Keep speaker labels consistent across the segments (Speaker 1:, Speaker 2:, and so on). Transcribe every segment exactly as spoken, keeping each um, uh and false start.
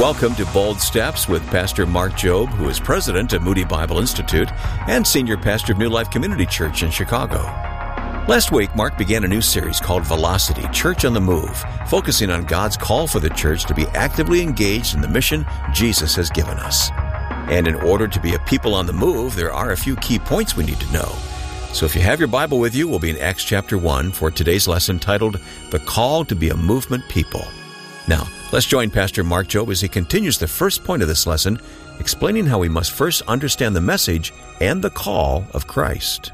Speaker 1: Welcome to Bold Steps with Pastor Mark Jobe, who is president of Moody Bible Institute and senior pastor of New Life Community Church in Chicago. Last week, Mark began a new series called Velocity, Church on the Move, focusing on God's call for the church to be actively engaged in the mission Jesus has given us. And in order to be a people on the move, there are a few key points we need to know. So if you have your Bible with you, we'll be in Acts chapter one for today's lesson titled, The Call to be a Movement People. Now, let's join Pastor Mark Jobe as he continues the first point of this lesson, explaining how we must first understand the message and the call of Christ.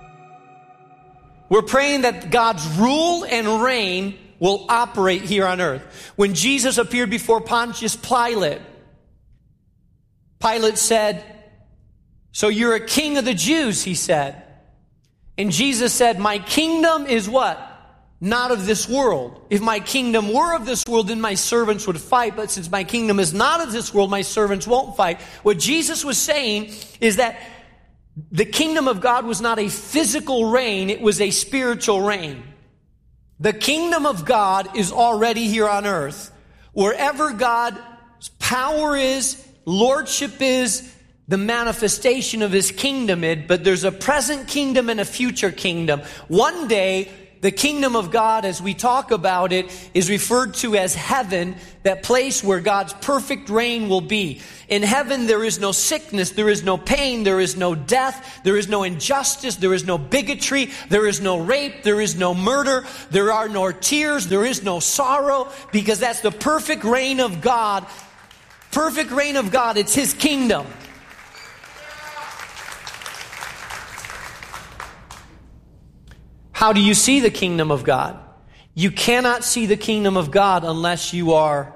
Speaker 2: We're praying that God's rule and reign will operate here on earth. When Jesus appeared before Pontius Pilate, Pilate said, "So you're a king of the Jews," he said. And Jesus said, "My kingdom is what? Not of this world. If my kingdom were of this world, then my servants would fight. But since my kingdom is not of this world, my servants won't fight." What Jesus was saying is that the kingdom of God was not a physical reign, it was a spiritual reign. The kingdom of God is already here on earth. Wherever God's power is, lordship is, the manifestation of His kingdom is, but there's a present kingdom and a future kingdom. One day, the kingdom of God, as we talk about it, is referred to as heaven, that place where God's perfect reign will be. In heaven, there is no sickness, there is no pain, there is no death, there is no injustice, there is no bigotry, there is no rape, there is no murder, there are no tears, there is no sorrow, because that's the perfect reign of God. Perfect reign of God, it's His kingdom. How do you see the kingdom of God? You cannot see the kingdom of God unless you are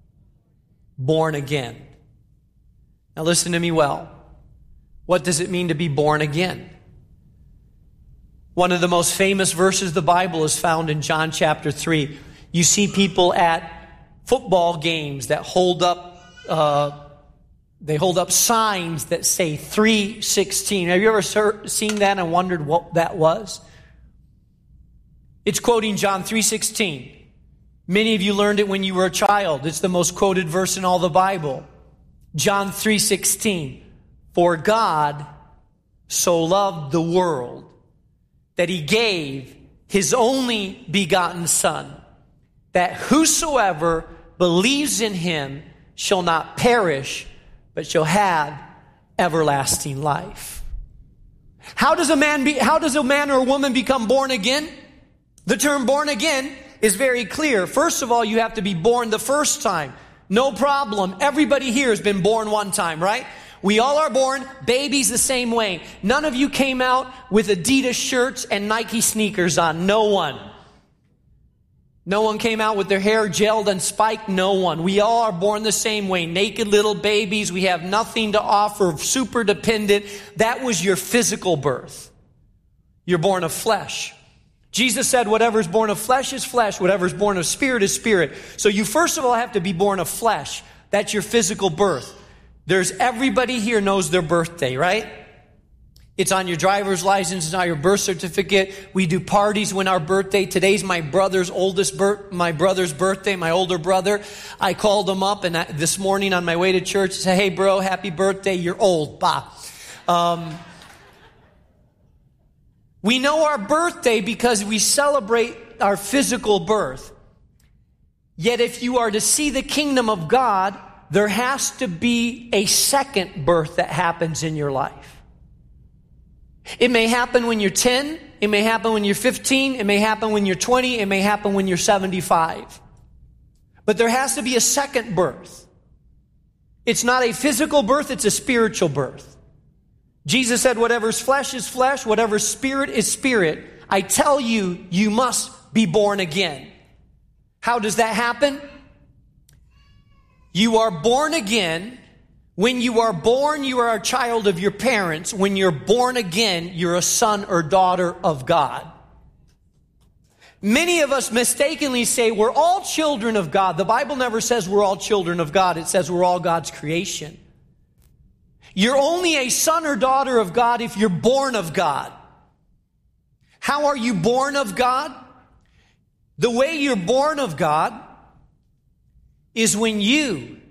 Speaker 2: born again. Now listen to me well. What does it mean to be born again? One of the most famous verses of the Bible is found in John chapter three. You see people at football games that hold up, uh, they hold up signs that say three sixteen. Have you ever seen that and wondered what that was? It's quoting John three sixteen. Many of you learned it when you were a child. It's the most quoted verse in all the Bible. John three sixteen. For God so loved the world that He gave His only begotten Son, that whosoever believes in Him shall not perish, but shall have everlasting life. How does a man be, how does a man or a woman become born again? The term born again is very clear. First of all, you have to be born the first time. No problem. Everybody here has been born one time, right? We all are born babies the same way. None of you came out with Adidas shirts and Nike sneakers on. No one. No one came out with their hair gelled and spiked. No one. We all are born the same way. Naked little babies. We have nothing to offer. Super dependent. That was your physical birth. You're born of flesh. Jesus said, whatever is born of flesh is flesh. Whatever is born of spirit is spirit. So you first of all have to be born of flesh. That's your physical birth. There's everybody here knows their birthday, right? It's on your driver's license. It's on your birth certificate. We do parties when our birthday. Today's my brother's oldest birth, my brother's birthday, my older brother. I called him up and I, this morning on my way to church, I said, "Hey bro, happy birthday. You're old." Bah. Um... We know our birthday because we celebrate our physical birth. Yet if you are to see the kingdom of God, there has to be a second birth that happens in your life. It may happen when you're ten. It may happen when you're fifteen. It may happen when you're twenty. It may happen when you're seventy-five. But there has to be a second birth. It's not a physical birth, it's a spiritual birth. Jesus said, whatever's flesh is flesh, whatever's spirit is spirit. I tell you, you must be born again. How does that happen? You are born again. When you are born, you are a child of your parents. When you're born again, you're a son or daughter of God. Many of us mistakenly say we're all children of God. The Bible never says we're all children of God. It says we're all God's creation. You're only a son or daughter of God if you're born of God. How are you born of God? The way you're born of God is when you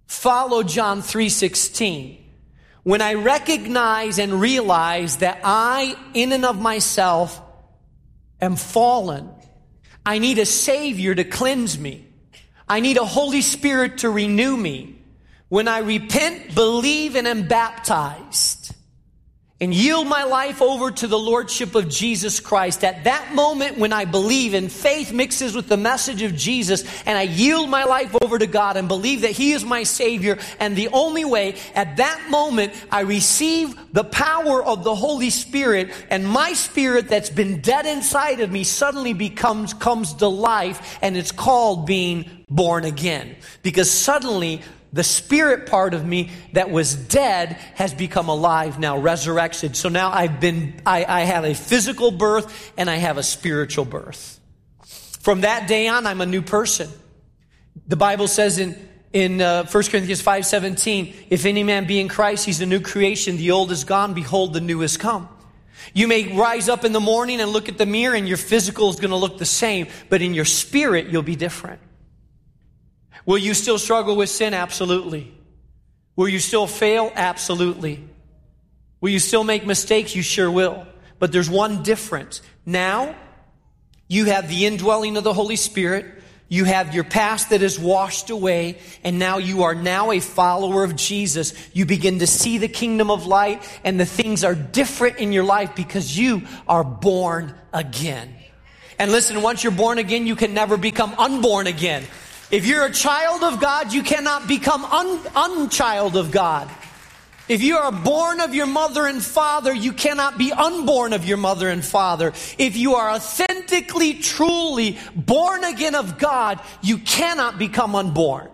Speaker 2: follow John three sixteen. When I recognize and realize that I, in and of myself, am fallen, I need a Savior to cleanse me. I need a Holy Spirit to renew me. When I repent, believe, and am baptized, and yield my life over to the Lordship of Jesus Christ, at that moment when I believe and faith mixes with the message of Jesus, and I yield my life over to God and believe that He is my Savior and the only way, at that moment I receive the power of the Holy Spirit, and my spirit that's been dead inside of me suddenly becomes comes to life, and it's called being born again. Because suddenly the spirit part of me that was dead has become alive now, resurrected. So now I've been, I, I have a physical birth and I have a spiritual birth. From that day on, I'm a new person. The Bible says in, in uh, First Corinthians five seventeen, if any man be in Christ, he's a new creation. The old is gone. Behold, the new has come. You may rise up in the morning and look at the mirror and your physical is going to look the same, but in your spirit, you'll be different. Will you still struggle with sin? Absolutely. Will you still fail? Absolutely. Will you still make mistakes? You sure will. But there's one difference. Now, you have the indwelling of the Holy Spirit. You have your past that is washed away. And now you are now a follower of Jesus. You begin to see the kingdom of light. And the things are different in your life because you are born again. And listen, once you're born again, you can never become unborn again. If you're a child of God, you cannot become un, unchild of God. If you are born of your mother and father, you cannot be unborn of your mother and father. If you are authentically, truly born again of God, you cannot become unborn.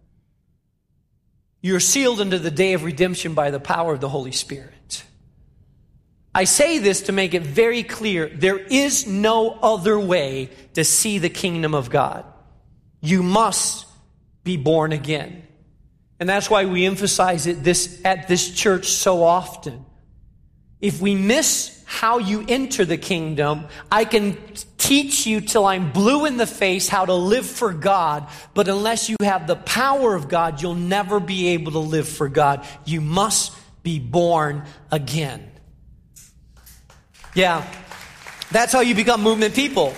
Speaker 2: You're sealed into the day of redemption by the power of the Holy Spirit. I say this to make it very clear. There is no other way to see the kingdom of God. You must be born again. And that's why we emphasize it this at this church so often. If we miss how you enter the kingdom, I can teach you till I'm blue in the face how to live for God. But unless you have the power of God, you'll never be able to live for God. You must be born again. Yeah, that's how you become movement people.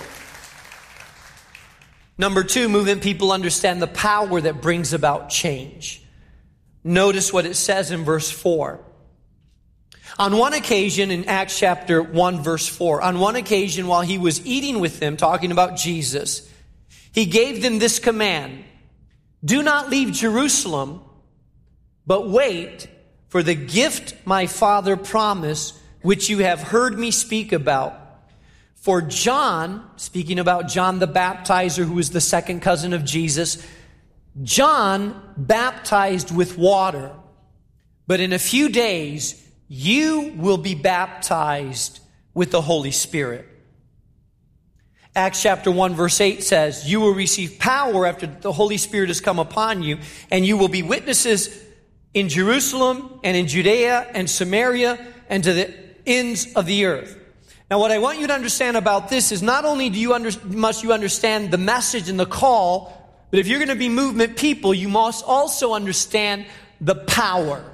Speaker 2: Number two, movement people understand the power that brings about change. Notice what it says in verse four. On one occasion, in Acts chapter one, verse four, on one occasion while he was eating with them, talking about Jesus, he gave them this command: do not leave Jerusalem, but wait for the gift my Father promised, which you have heard me speak about. For John, speaking about John the Baptizer, who was the second cousin of Jesus, John baptized with water, but in a few days you will be baptized with the Holy Spirit. Acts chapter one verse eight says, you will receive power after the Holy Spirit has come upon you, and you will be witnesses in Jerusalem and in Judea and Samaria and to the ends of the earth. Now, what I want you to understand about this is not only do you under, must you understand the message and the call, but if you're going to be movement people, you must also understand the power.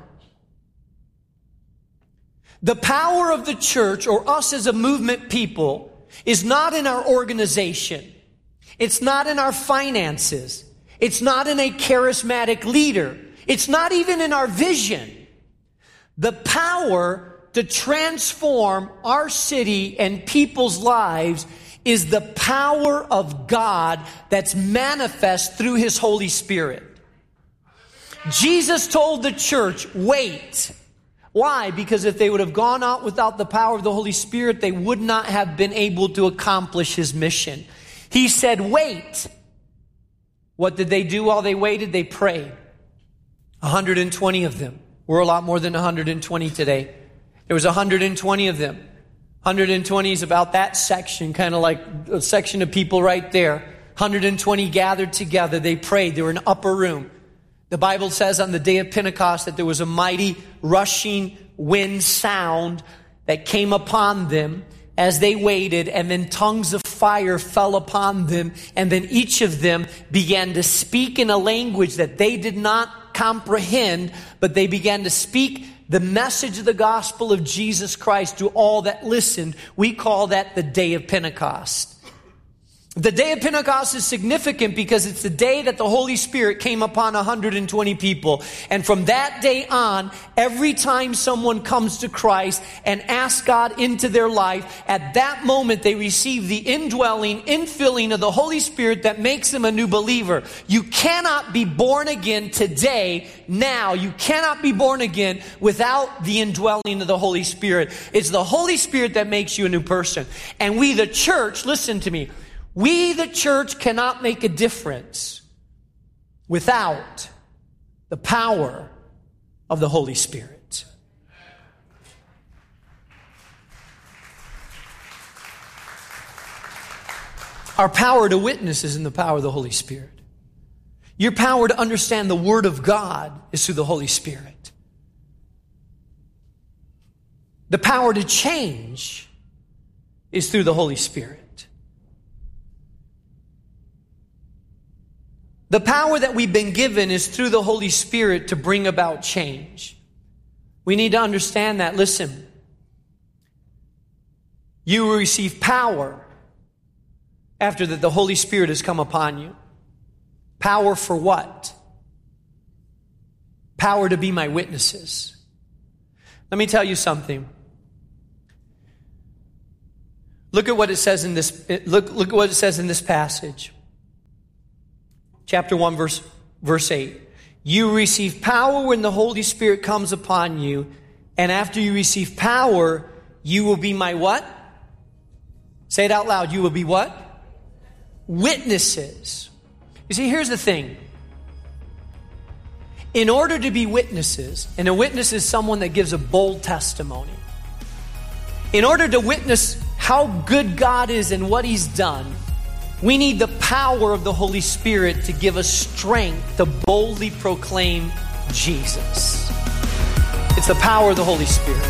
Speaker 2: The power of the church, or us as a movement people, is not in our organization. It's not in our finances. It's not in a charismatic leader. It's not even in our vision. The power to transform our city and people's lives is the power of God that's manifest through His Holy Spirit. Jesus told the church, wait. Why? Because if they would have gone out without the power of the Holy Spirit, they would not have been able to accomplish His mission. He said, wait. What did they do while they waited? They prayed. one hundred twenty of them. We're a lot more than one hundred twenty today. There was one hundred twenty of them. one hundred twenty is about that section, kind of like a section of people right there. one hundred twenty gathered together. They prayed. They were in an upper room. The Bible says on the day of Pentecost that there was a mighty rushing wind sound that came upon them as they waited, and then tongues of fire fell upon them, and then each of them began to speak in a language that they did not comprehend, but they began to speak the message of the gospel of Jesus Christ to all that listened. We call that the day of Pentecost. The day of Pentecost is significant because it's the day that the Holy Spirit came upon one hundred twenty people. And from that day on, every time someone comes to Christ and asks God into their life, at that moment they receive the indwelling, infilling of the Holy Spirit that makes them a new believer. You cannot be born again today, now. You cannot be born again without the indwelling of the Holy Spirit. It's the Holy Spirit that makes you a new person. And we, the church, listen to me, we, the church, cannot make a difference without the power of the Holy Spirit. Our power to witness is in the power of the Holy Spirit. Your power to understand the Word of God is through the Holy Spirit. The power to change is through the Holy Spirit. The power that we've been given is through the Holy Spirit to bring about change. We need to understand that. Listen, you will receive power after that the Holy Spirit has come upon you. Power for what? Power to be my witnesses. Let me tell you something. Look at what it says in this, look, look at what it says in this passage. Chapter one, verse, verse eight. You receive power when the Holy Spirit comes upon you, and after you receive power, you will be my what? Say it out loud. You will be what? Witnesses. You see, here's the thing. In order to be witnesses, and a witness is someone that gives a bold testimony. In order to witness how good God is and what He's done, we need the power of the Holy Spirit to give us strength to boldly proclaim Jesus. It's the power of the Holy Spirit.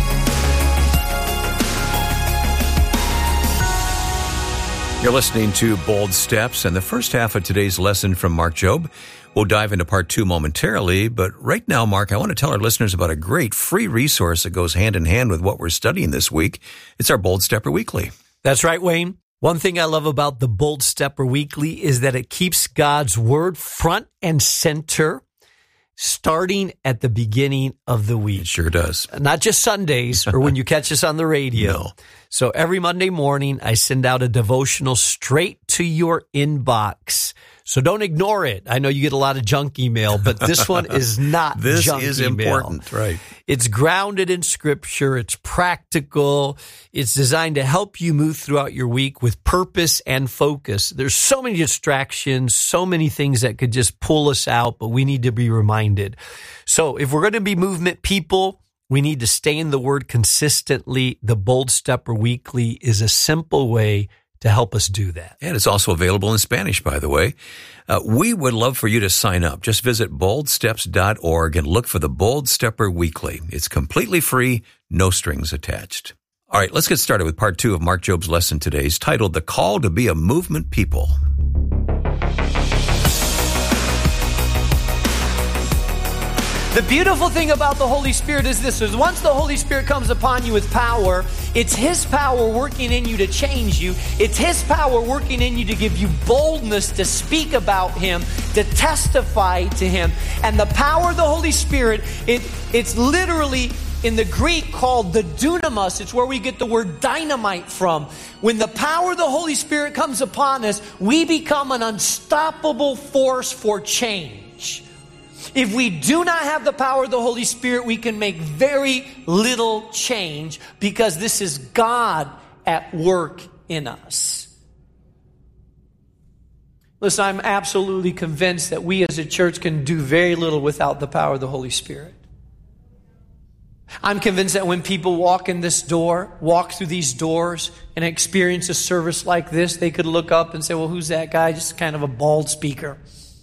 Speaker 1: You're listening to Bold Steps and the first half of today's lesson from Mark Jobe. We'll dive into part two momentarily, but right now, Mark, I want to tell our listeners about a great free resource that goes hand in hand with what we're studying this week. It's our Bold Stepper Weekly.
Speaker 2: That's right, Wayne. One thing I love about the Bold Stepper Weekly is that it keeps God's Word front and center, starting at the beginning of the week.
Speaker 1: It sure does.
Speaker 2: Not just Sundays or when you catch us on the radio.
Speaker 1: No.
Speaker 2: So every Monday morning, I send out a devotional straight to your inbox. So don't ignore it. I know you get a lot of junk email, but this one is not
Speaker 1: this
Speaker 2: junk email.
Speaker 1: This is important, right?
Speaker 2: It's grounded in Scripture. It's practical. It's designed to help you move throughout your week with purpose and focus. There's so many distractions, so many things that could just pull us out, but we need to be reminded. So if we're going to be movement people, we need to stay in the Word consistently. The Bold Stepper Weekly is a simple way to help us do that.
Speaker 1: And it's also available in Spanish, by the way. Uh, we would love for you to sign up. Just visit bold steps dot org and look for the Bold Stepper Weekly. It's completely free, no strings attached. All right, let's get started with part two of Mark Jobe's lesson today. It's titled, The Call to Be a Movement People.
Speaker 2: The beautiful thing about the Holy Spirit is this, is once the Holy Spirit comes upon you with power, it's His power working in you to change you. It's His power working in you to give you boldness to speak about Him, to testify to Him. And the power of the Holy Spirit, it, it's literally in the Greek called the dunamis. It's where we get the word dynamite from. When the power of the Holy Spirit comes upon us, we become an unstoppable force for change. If we do not have the power of the Holy Spirit, we can make very little change because this is God at work in us. Listen, I'm absolutely convinced that we as a church can do very little without the power of the Holy Spirit. I'm convinced that when people walk in this door, walk through these doors and experience a service like this, they could look up and say, well, who's that guy? Just kind of a bald speaker.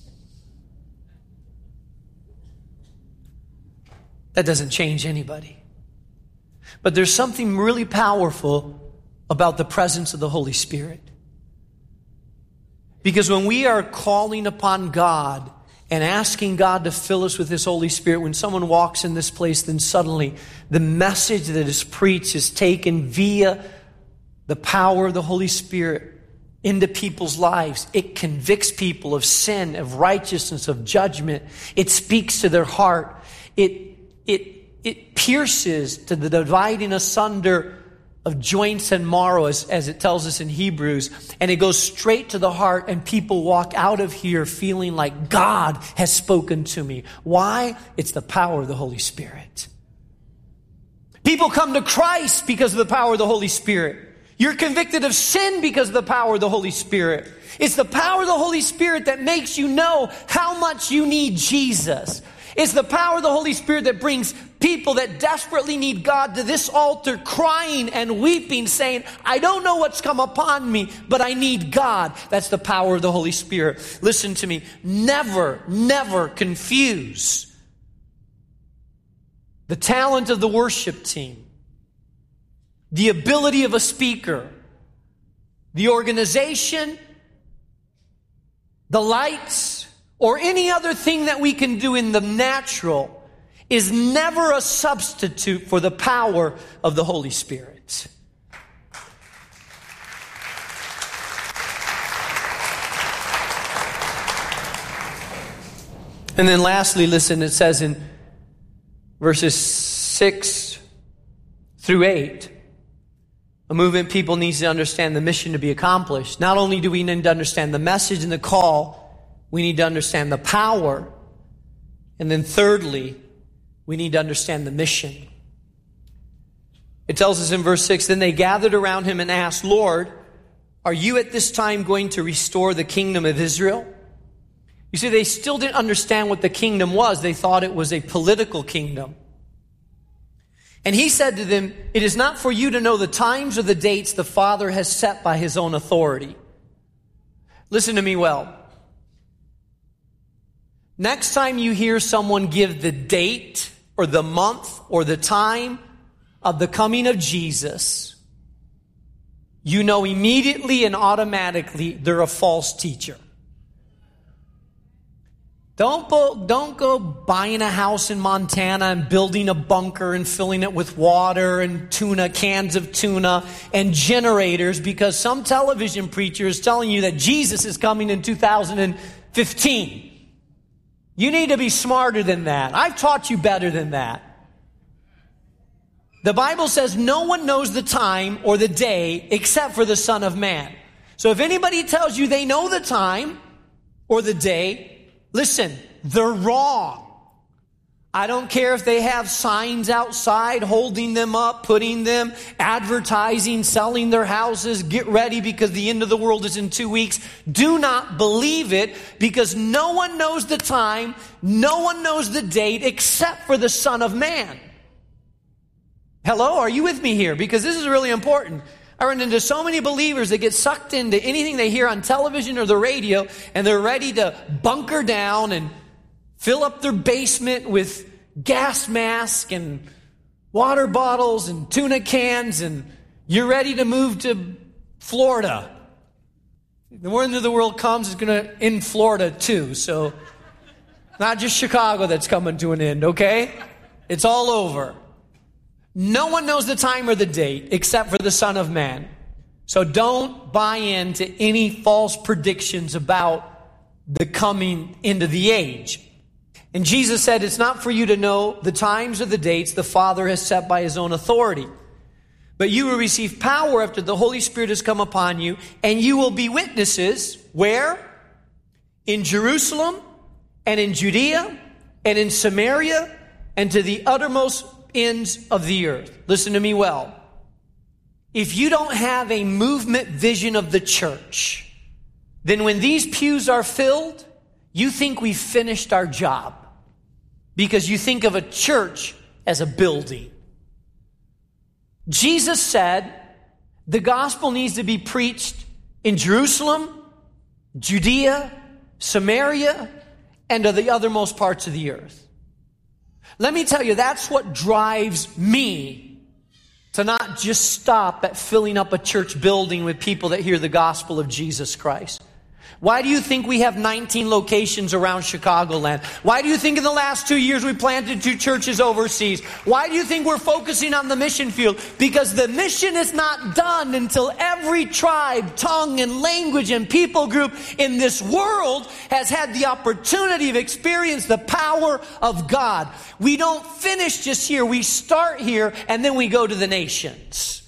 Speaker 2: That doesn't change anybody. But there's something really powerful about the presence of the Holy Spirit. Because when we are calling upon God and asking God to fill us with His Holy Spirit. When someone walks in this place, then suddenly the message that is preached is taken via the power of the Holy Spirit into people's lives. It convicts people of sin, of righteousness, of judgment. It speaks to their heart. It, it, it pierces to the dividing asunder of joints and marrow, as, as it tells us in Hebrews. And it goes straight to the heart, and people walk out of here feeling like God has spoken to me. Why? It's the power of the Holy Spirit. People come to Christ because of the power of the Holy Spirit. You're convicted of sin because of the power of the Holy Spirit. It's the power of the Holy Spirit that makes you know how much you need Jesus. It's the power of the Holy Spirit that brings people that desperately need God to this altar, crying and weeping, saying, I don't know what's come upon me, but I need God. That's the power of the Holy Spirit. Listen to me. Never, never confuse the talent of the worship team, the ability of a speaker, the organization, the lights, or any other thing that we can do in the natural is never a substitute for the power of the Holy Spirit. And then lastly, listen, it says in verses six through eight, a movement people needs to understand the mission to be accomplished. Not only do we need to understand the message and the call, we need to understand the power. And then thirdly, we need to understand the mission. It tells us in verse six, then they gathered around him and asked, Lord, are you at this time going to restore the kingdom of Israel? You see, they still didn't understand what the kingdom was. They thought it was a political kingdom. And he said to them, it is not for you to know the times or the dates the Father has set by his own authority. Listen to me well. Next time you hear someone give the date or the month or the time of the coming of Jesus, you know immediately and automatically they're a false teacher. Don't go, don't go buying a house in Montana and building a bunker and filling it with water and tuna, cans of tuna and generators because some television preacher is telling you that Jesus is coming in two thousand fifteen. You need to be smarter than that. I've taught you better than that. The Bible says no one knows the time or the day except for the Son of Man. So if anybody tells you they know the time or the day, listen, they're wrong. I don't care if they have signs outside holding them up, putting them, advertising, selling their houses, get ready because the end of the world is in two weeks. Do not believe it because no one knows the time, no one knows the date except for the Son of Man. Hello, are you with me here? Because this is really important. I run into so many believers that get sucked into anything they hear on television or the radio, and they're ready to bunker down and fill up their basement with gas masks and water bottles and tuna cans, and you're ready to move to Florida. The end of the world comes is going to end Florida too, so not just Chicago that's coming to an end, okay? It's all over. No one knows the time or the date except for the Son of Man. So don't buy into any false predictions about the coming into the age. And Jesus said, it's not for you to know the times or the dates the Father has set by his own authority. But you will receive power after the Holy Spirit has come upon you, and you will be witnesses. Where? In Jerusalem, and in Judea, and in Samaria, and to the uttermost ends of the earth. Listen to me well. If you don't have a movement vision of the church, then when these pews are filled, you think we've finished our job because you think of a church as a building. Jesus said the gospel needs to be preached in Jerusalem, Judea, Samaria, and to the othermost parts of the earth. Let me tell you, that's what drives me to not just stop at filling up a church building with people that hear the gospel of Jesus Christ. Why do you think we have nineteen locations around Chicagoland? Why do you think in the last two years we planted two churches overseas? Why do you think we're focusing on the mission field? Because the mission is not done until every tribe, tongue, and language and people group in this world has had the opportunity to experience the power of God. We don't finish just here. We start here and then we go to the nations.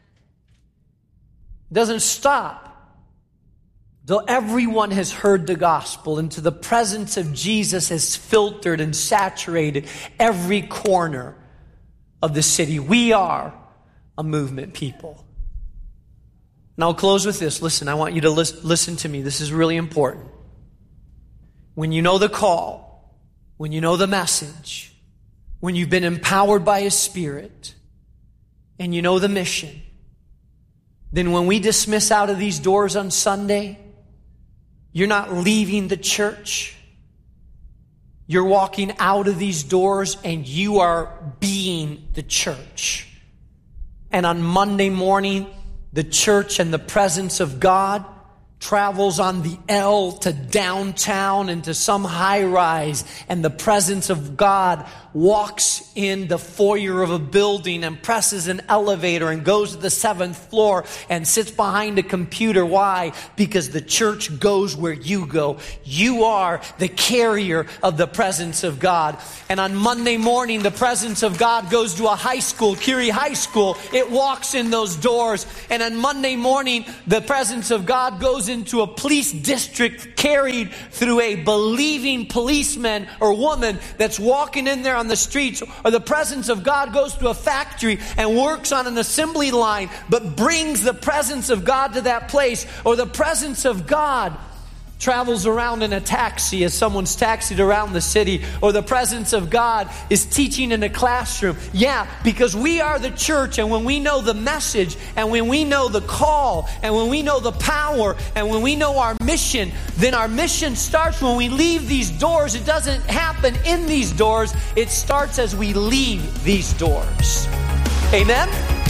Speaker 2: It doesn't stop till everyone has heard the gospel, and to the presence of Jesus has filtered and saturated every corner of the city. We are a movement people. And I'll close with this. Listen, I want you to lis- listen to me. This is really important. When you know the call, when you know the message, when you've been empowered by His Spirit, and you know the mission, then when we dismiss out of these doors on Sunday, you're not leaving the church. You're walking out of these doors and you are being the church. And on Monday morning, the church and the presence of God travels on the L to downtown and to some high rise, and the presence of God walks in the foyer of a building and presses an elevator and goes to the seventh floor and sits behind a computer. Why? Because the church goes where you go. You are the carrier of the presence of God. And on Monday morning, the presence of God goes to a high school, Curie High School. It walks in those doors. And on Monday morning, the presence of God goes into a police district carried through a believing policeman or woman that's walking in there on the streets. Or the presence of God goes to a factory and works on an assembly line but brings the presence of God to that place. Or the presence of God travels around in a taxi as someone's taxied around the city. Or the presence of God is teaching in a classroom. Yeah, because we are the church, and when we know the message, and when we know the call, and when we know the power, and when we know our mission, then our mission starts when we leave these doors. It doesn't happen in these doors. It starts as we leave these doors. Amen?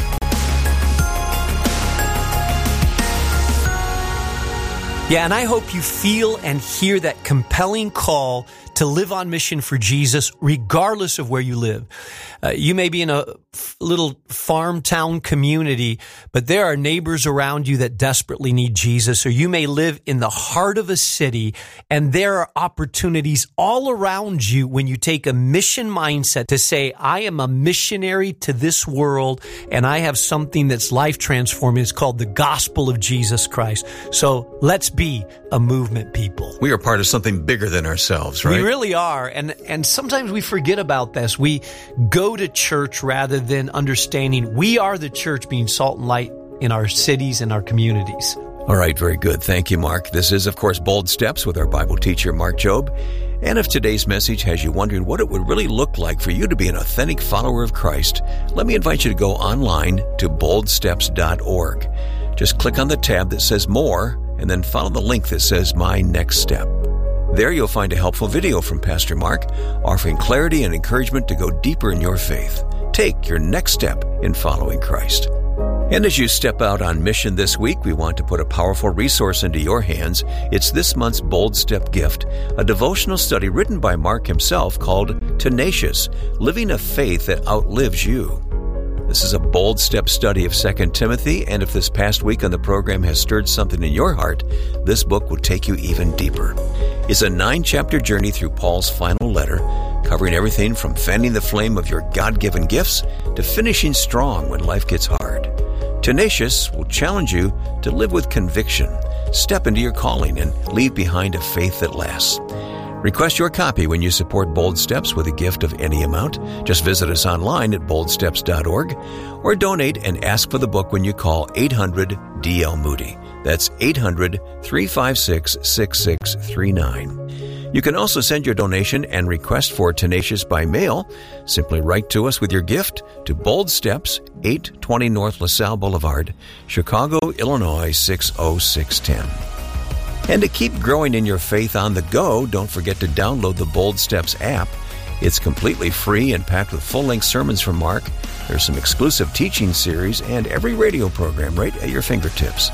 Speaker 2: Yeah, and I hope you feel and hear that compelling call to live on mission for Jesus, regardless of where you live. Uh, you may be in a f- little farm town community, but there are neighbors around you that desperately need Jesus. Or you may live in the heart of a city, and there are opportunities all around you when you take a mission mindset to say, I am a missionary to this world, and I have something that's life transforming. It's called the gospel of Jesus Christ. So let's be a movement people.
Speaker 1: We are part of something bigger than ourselves, right?
Speaker 2: We really are. And and sometimes we forget about this. We go to church rather than understanding we are the church, being salt and light in our cities and our communities.
Speaker 1: All right, very good. Thank you, Mark. This is, of course, Bold Steps with our Bible teacher, Mark Jobe. And if today's message has you wondering what it would really look like for you to be an authentic follower of Christ, let me invite you to go online to bold steps dot org. Just click on the tab that says More, and then follow the link that says My Next Step. There you'll find a helpful video from Pastor Mark offering clarity and encouragement to go deeper in your faith. Take your next step in following Christ. And as you step out on mission this week, we want to put a powerful resource into your hands. It's this month's Bold Step gift, a devotional study written by Mark himself called Tenacious, Living a Faith That Outlives You. This is a bold step study of Second Timothy, and if this past week on the program has stirred something in your heart, this book will take you even deeper. It's a nine-chapter journey through Paul's final letter, covering everything from fanning the flame of your God-given gifts to finishing strong when life gets hard. Tenacious will challenge you to live with conviction, step into your calling, and leave behind a faith that lasts. Request your copy when you support Bold Steps with a gift of any amount. Just visit us online at bold steps dot org or donate and ask for the book when you call eight hundred D L Moody. That's eight hundred, three five six, six six three nine. You can also send your donation and request for Tenacious by mail. Simply write to us with your gift to Bold Steps, eight twenty North LaSalle Boulevard, Chicago, Illinois six oh six one oh. And to keep growing in your faith on the go, don't forget to download the Bold Steps app. It's completely free and packed with full-length sermons from Mark. There's some exclusive teaching series and every radio program right at your fingertips.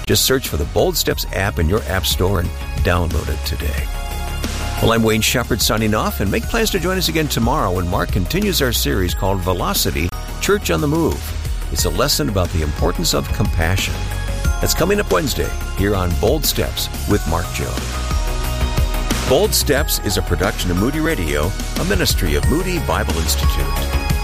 Speaker 1: Just search for the Bold Steps app in your app store and download it today. Well, I'm Wayne Shepherd signing off, and make plans to join us again tomorrow when Mark continues our series called Velocity, Church on the Move. It's a lesson about the importance of compassion. That's coming up Wednesday here on Bold Steps with Mark Jobe. Bold Steps is a production of Moody Radio, a ministry of Moody Bible Institute.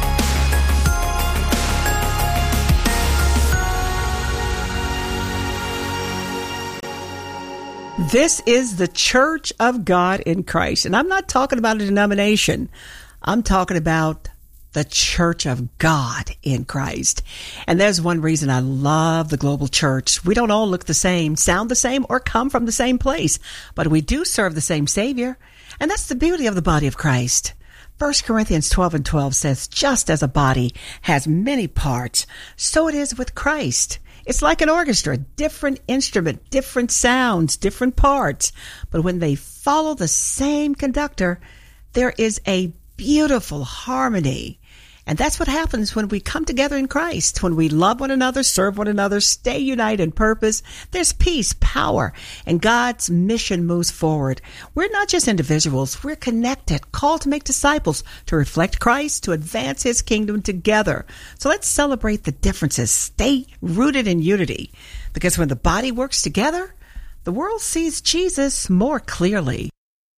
Speaker 3: This is the Church of God in Christ. And I'm not talking about a denomination. I'm talking about the Church of God in Christ. And there's one reason I love the global church. We don't all look the same, sound the same, or come from the same place, but we do serve the same Savior. And that's the beauty of the body of Christ. First Corinthians twelve and twelve says, just as a body has many parts, so it is with Christ. It's like an orchestra, different instrument, different sounds, different parts. But when they follow the same conductor, there is a beautiful harmony. And that's what happens when we come together in Christ, when we love one another, serve one another, stay united in purpose. There's peace, power, and God's mission moves forward. We're not just individuals. We're connected, called to make disciples, to reflect Christ, to advance his kingdom together. So let's celebrate the differences. Stay rooted in unity, because when the body works together, the world sees Jesus more clearly.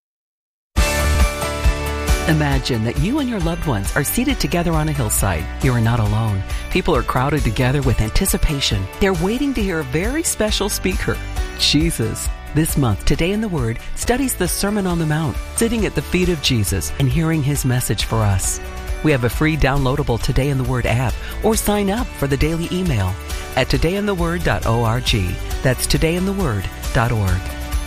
Speaker 4: Imagine that you and your loved ones are seated together on a hillside. You are not alone. People are crowded together with anticipation. They're waiting to hear a very special speaker, Jesus. This month, Today in the Word studies the Sermon on the Mount, sitting at the feet of Jesus and hearing his message for us. We have a free downloadable Today in the Word app, or sign up for the daily email at today in the word dot org. That's today in the word dot org.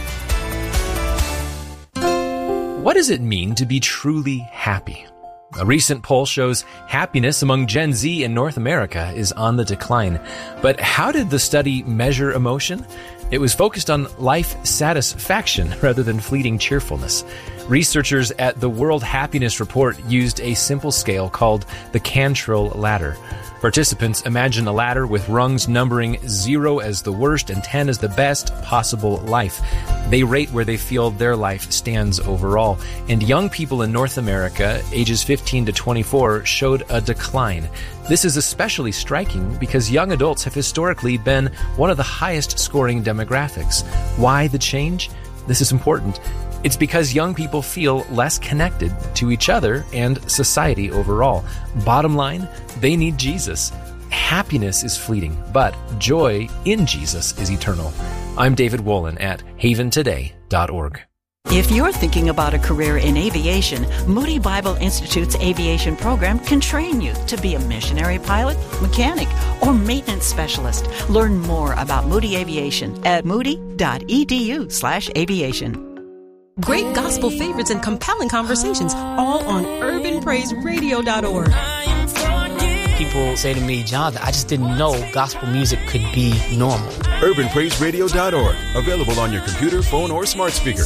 Speaker 5: What does it mean to be truly happy? A recent poll shows happiness among Gen Z in North America is on the decline. But how did the study measure emotion? It was focused on life satisfaction rather than fleeting cheerfulness. Researchers at the World Happiness Report used a simple scale called the Cantril Ladder. Participants imagine a ladder with rungs numbering zero as the worst and ten as the best possible life. They rate where they feel their life stands overall. And young people in North America, ages fifteen to twenty-four, showed a decline. This is especially striking because young adults have historically been one of the highest scoring demographics. Why the change? This is important. It's because young people feel less connected to each other and society overall. Bottom line, they need Jesus. Happiness is fleeting, but joy in Jesus is eternal. I'm David Wolin at haven today dot org.
Speaker 6: If you're thinking about a career in aviation, Moody Bible Institute's aviation program can train you to be a missionary pilot, mechanic, or maintenance specialist. Learn more about Moody Aviation at moody dot e d u slash aviation.
Speaker 7: Great gospel favorites and compelling conversations, all on urban praise radio dot org.
Speaker 8: People say to me, Jonathan, I just didn't know gospel music could be normal.
Speaker 9: urban praise radio dot org, available on your computer, phone, or smart speaker.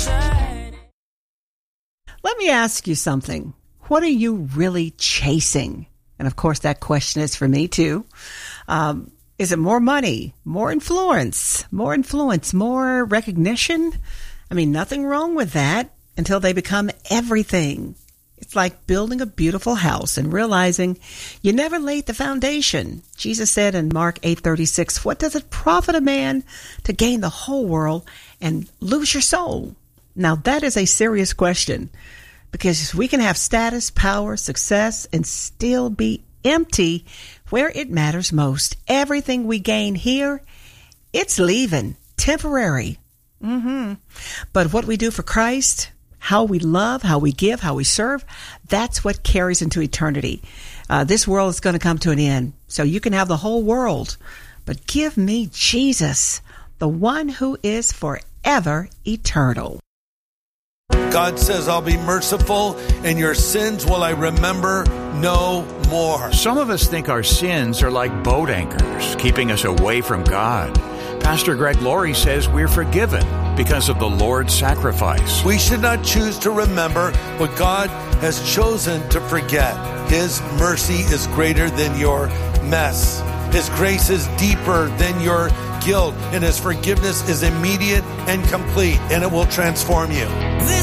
Speaker 3: Let me ask you something. What are you really chasing? And of course, that question is for me too. Um, is it more money, more influence, more influence, more recognition? I mean, nothing wrong with that until they become everything. It's like building a beautiful house and realizing you never laid the foundation. Jesus said in Mark eight thirty-six, what does it profit a man to gain the whole world and lose your soul? Now, that is a serious question, because we can have status, power, success, and still be empty where it matters most. Everything we gain here, it's leaving, temporary. Mm-hmm. But what we do for Christ, how we love, how we give, how we serve, that's what carries into eternity. Uh, this world is going to come to an end. So you can have the whole world, but give me Jesus, the one who is forever eternal.
Speaker 10: God says, I'll be merciful, and your sins will I remember no more.
Speaker 11: Some of us think our sins are like boat anchors, keeping us away from God. Pastor Greg Laurie says we're forgiven because of the Lord's sacrifice.
Speaker 10: We should not choose to remember what God has chosen to forget. His mercy is greater than your mess. His grace is deeper than your guilt, and his forgiveness is immediate and complete, and it will transform you.
Speaker 12: This